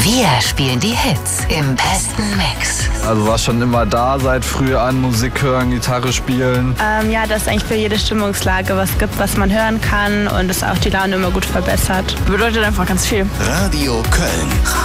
Wir spielen die Hits im besten Mix. Also war schon immer da, seit früh an, Musik hören, Gitarre spielen. Ja, dass es eigentlich für jede Stimmungslage was gibt, was man hören kann und es auch die Laune immer gut verbessert. Bedeutet einfach ganz viel. Radio Köln.